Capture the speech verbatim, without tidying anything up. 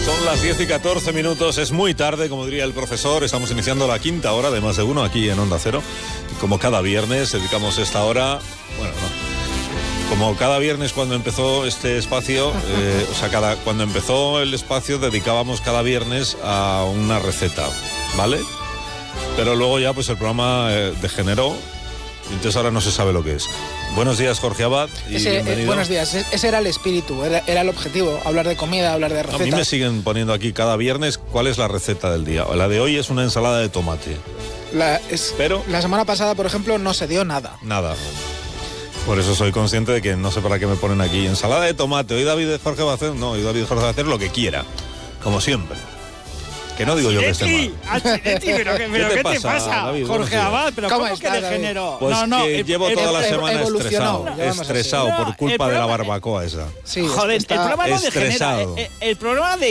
Son las diez y catorce minutos, es muy tarde, como diría el profesor. Estamos iniciando la quinta hora de Más de Uno aquí en Onda Cero. Y como cada viernes dedicamos esta hora, bueno, no, como cada viernes cuando empezó este espacio, eh, o sea, cada, cuando empezó el espacio dedicábamos cada viernes a una receta, ¿vale? Pero luego ya pues el programa eh, degeneró, y entonces ahora no se sabe lo que es. Buenos días, Jorge Abad. Y ese, eh, buenos días, ese era el espíritu, era, era el objetivo, hablar de comida, hablar de recetas. A mí me siguen poniendo aquí cada viernes cuál es la receta del día. La de hoy es una ensalada de tomate. La, es, Pero la semana pasada, por ejemplo, no se dio nada. Nada. Por eso soy consciente de que no sé para qué me ponen aquí ensalada de tomate. Hoy David Jorge va a hacer, no, hoy David Jorge va a hacer lo que quiera, como siempre. Que no digo yo que esté mal. Achiretti, pero ¿qué, pero ¿Qué te ¿qué pasa, te pasa, David? Jorge Abad? ¿Pero ¿Cómo cómo, está, que David? degeneró? Pues no, no, que el, llevo el, toda el, la el, semana evolucionó, estresado, estresado No, por culpa el de la programa- barbacoa esa. Sí, Joder, está el programa no degenera. estresado. El, el programa de